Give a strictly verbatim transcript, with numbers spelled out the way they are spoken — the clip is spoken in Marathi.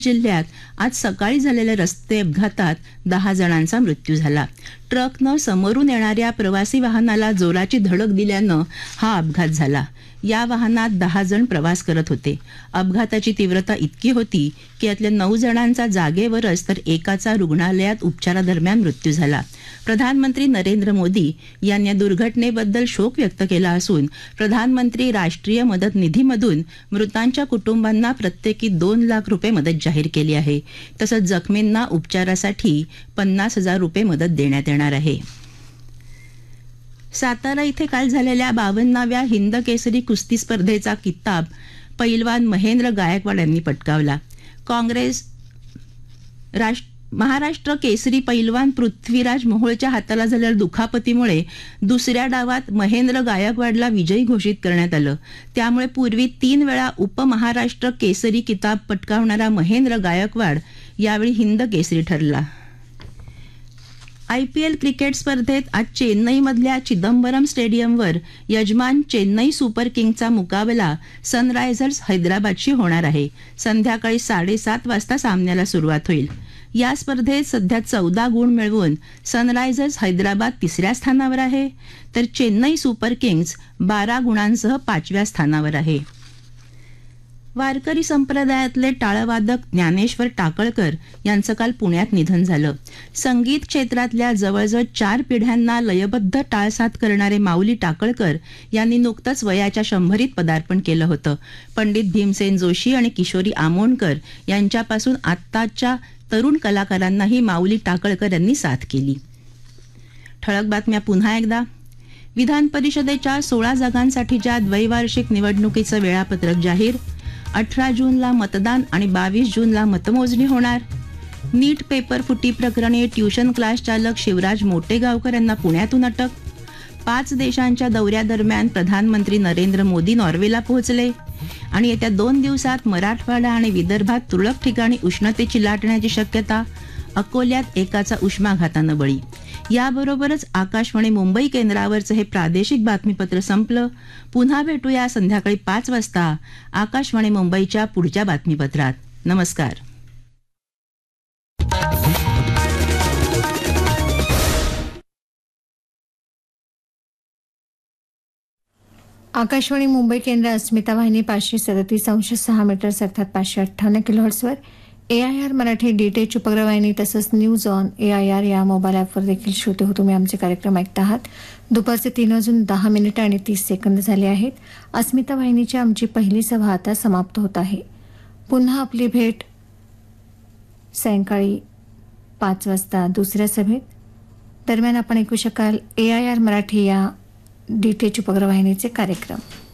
जिल्ह्यात आज सकाळी झालेल्या रस्ते अपघातात दहा जणांचा मृत्यू झाला. ट्रकनं समोरून येणाऱ्या प्रवासी वाहनाला जोराची धडक दिल्यानं हा अपघात झाला. या वाहनात दहा जण प्रवास करत होते. अपघाताची तीव्रता इतकी होती की यातल्या नऊ जणांचा जागेवरच तर एकाचा रुग्णालयात उपचारादरम्यान मृत्यू झाला. प्रधानमंत्री नरेंद्र मोदी यांनी या दुर्घटनेबद्दल शोक व्यक्त केला असून प्रधानमंत्री राष्ट्रीय मदत निधीमधून मृतांच्या कुटुंबांना प्रत्येकी दोन लाख रुपये मदत जाहीर केली आहे. तसंच जखमींना उपचारासाठी पन्नास हजार रुपये मदत देण्यात येणार आहे. सातारा इथे काल झालेल्या बावन्नाव्या हिंद केसरी कुस्ती स्पर्धेचा किताब पैलवान महेंद्र गायकवाड यांनी पटकावला. काँग्रेस राष्ट्र महाराष्ट्र केसरी पैलवान पृथ्वीराज मोहोळच्या हाताला झालेल्या दुखापतीमुळे दुसऱ्या डावात महेंद्र गायकवाडला विजयी घोषित करण्यात आलं. त्यामुळे पूर्वी तीन वेळा उपमहाराष्ट्र केसरी किताब पटकावणारा महेंद्र गायकवाड यावेळी हिंद केसरी ठरला. आयपीएल क्रिकेट स्पर्धेत आज चेन्नईमधल्या चिदंबरम स्टेडियमवर यजमान चेन्नई सुपर किंग्सचा मुकाबला सनरायझर्स हैदराबादशी होणार आहे. संध्याकाळी साडेसात वाजता सामन्याला सुरुवात होईल. या स्पर्धेत सध्या चौदा गुण मिळवून सनरायझर्स हैदराबाद तिसऱ्या स्थानावर आहे, तर चेन्नई सुपर किंग्स बारा गुणांसह पाचव्या स्थानावर आहे. वारकरी संप्रदायातले टाळवादक ज्ञानेश्वर टाकळकर यांचं काल पुण्यात निधन झालं. संगीत क्षेत्रातल्या जवळजवळ चार पिढ्यांना लयबद्ध टाळसाद करणारे माऊली टाकळकर यांनी नुकतंच वयाच्या शंभरीत पदार्पण केलं होतं. पंडित भीमसेन जोशी आणि किशोरी आमोणकर यांच्यापासून आत्ताच्या तरुण कलाकारांनाही माऊली टाकळकर यांनी साथ केली. ठळक बातम्या पुन्हा एकदा. विधान परिषदेच्या सोळा जागांसाठीच्या द्वैवार्षिक निवडणुकीचं वेळापत्रक जाहीर. अठरा जूनला मतदान आणि बावीस जूनला मतमोजणी होणार. नीट पेपर फुटी प्रकरणी ट्युशन क्लास चालक शिवराज मोटेगावकर यांना पुण्यातून अटक. पाच देशांच्या दौऱ्यादरम्यान प्रधानमंत्री नरेंद्र मोदी नॉर्वेला पोहोचले. आणि येत्या दोन दिवसात मराठवाडा आणि विदर्भात तुरळक ठिकाणी उष्णतेची लाट येण्याची शक्यता. अकोल्यात एकाचा उष्माघातानं बळी. याबरोबरच आकाशवाणी मुंबई केंद्रावरचं हे प्रादेशिक बातमीपत्र संपलं. पुन्हा भेटूया संध्याकाळी पाच वाजता आकाशवाणी मुंबईच्या पुढच्या बातमीपत्रात. नमस्कार. आकाशवाणी मुंबई केंद्र अस्मिता वाहिनी पाचशे सदतीस अंश सहा मीटर्स अर्थात पाचशे अठ्ठावन्न किलोहर्ट्सवर, ए आय आर मराठी डीटेच उपग्रहवाहिनी तसंच news on A I R या मोबाईल ॲपवर देखील श्रोते हो तुम्ही आमचे कार्यक्रम ऐकत आहात. दुपारचे तीन वाजून दहा मिनिटं आणि तीस सेकंद झाले आहेत. अस्मिता वाहिनीची आमची पहिली सभा आता समाप्त होत आहे. पुन्हा आपली भेट सायंकाळी पाच वाजता दुसऱ्या सभेत. दरम्यान आपण ऐकू शकाल ए आय आर मराठी या डीटेच उपग्रहवाहिनीचे कार्यक्रम.